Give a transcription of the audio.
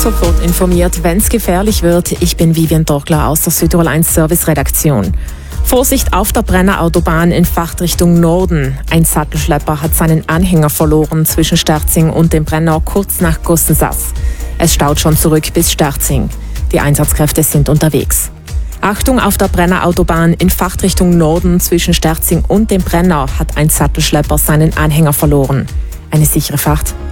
Sofort informiert, wenn es gefährlich wird. Ich bin Vivian Dorkler aus der Südtirol 1 Service-Redaktion. Vorsicht auf der Brenner Autobahn in Fahrtrichtung Norden. Ein Sattelschlepper hat seinen Anhänger verloren zwischen Sterzing und dem Brenner kurz nach Gussensass. Es staut schon zurück bis Sterzing. Die Einsatzkräfte sind unterwegs. Achtung, auf der Brenner Autobahn in Fahrtrichtung Norden zwischen Sterzing und dem Brenner hat ein Sattelschlepper seinen Anhänger verloren. Eine sichere Fahrt.